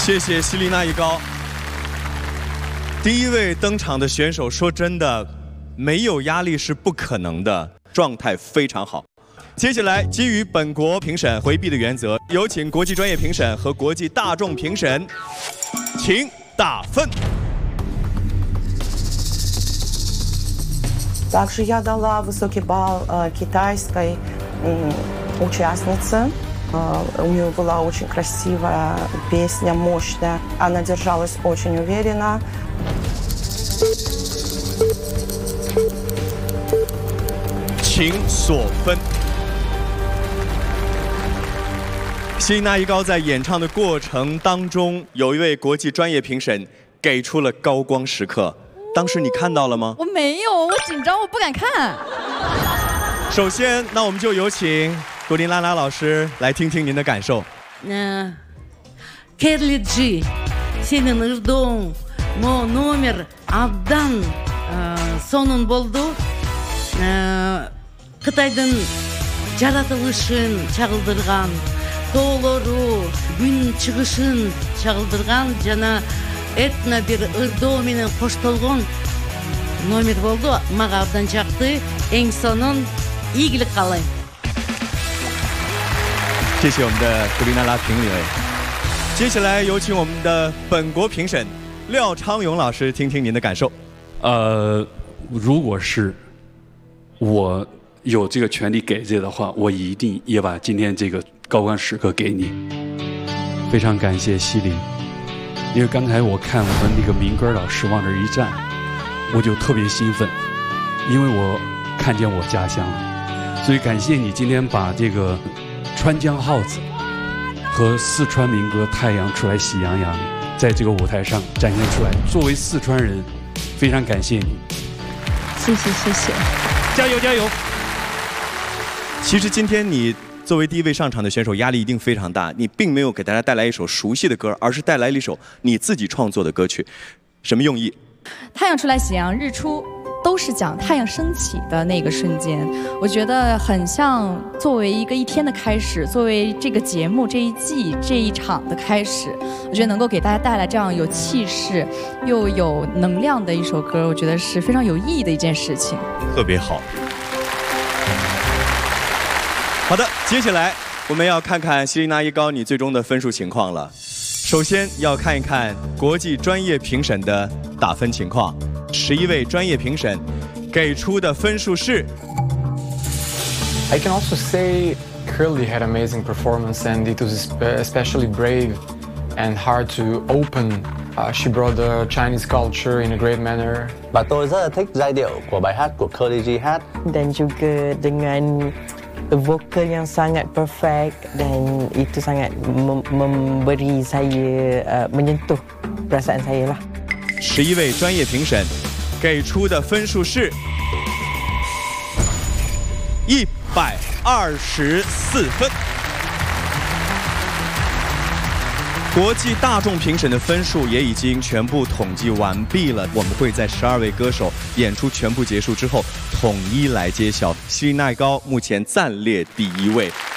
谢谢希丽娜一高。第一位登场的选手，说真的，没有压力是不可能的，状态非常好。接下来，基于本国评审回避的原则，有请国际专业评审和国际大众评审，请打分。 Также я дала высокий балл китайской участнице. У нее была очень красивая песня, мощная. Она держалась очень уверенно. 请锁分。希丽娜一高在演唱的过程当中，有一位国际专业评审给出了高光时刻。 当时你看到了吗？ 我没有，我紧张，我不敢看。 首先，那我们就有请朵琳拉拉老师来听听您的感受。 Керлиджи, сенин ырдооң, мо номер абдан сонун болду. Кытайдын жаратылышын чагылдырган, тоолору, күн чыгышын чагылдырган жана этно бир ырдоо менен коштолгон номер болду. Мага абдан жакты. Эң сонун ийгилик каалайм. 谢谢我们的朵琳拉拉评委。接下来有请我们的本国评审廖昌永老师听听您的感受。 如果是我有这个权利给这的话，我一定也把今天这个高光时刻给你。非常感谢希林。 因为刚才我看我们那个民歌老师往这一站，我就特别兴奋，因为我看见我家乡了，所以感谢你今天把这个川江号子和四川民歌《太阳出来喜洋洋》在这个舞台上展现出来。作为四川人，非常感谢你。 谢谢谢谢， 加油加油！其实今天你 作为第一位上场的选手，压力一定非常大。你并没有给大家带来一首熟悉的歌，而是带来了一首你自己创作的歌曲，什么用意？ 太阳出来喜洋，日出都是讲太阳升起的那个瞬间。我觉得很像作为一天的开始，作为这个节目这一季这一场的开始，我觉得能够给大家带来这样有气势又有能量的一首歌，我觉得是非常有意义的一件事情。 特别好。 好的，接下来我们要看看希丽娜一高你最终的分数情况了。首先要看一看国际专业评审的打分情况，11位专业评审给出的分数是。 I can also say Curly had amazing performance and it was especially brave and hard to open. She brought the Chinese culture in a great manner. Và tôi rất là thích giai điệu của bài hát của Curly G hát. Dan juga dengan vokal yang sangat perfect dan itu sangat memberi saya menyentuh perasaan saya lah. 11位专业评审给出的分数是124分。国际大众评审的分数也已经全部统计完毕了，我们会在12位歌手演出全部结束之后统一来揭晓。希丽娜高目前暂列第1位。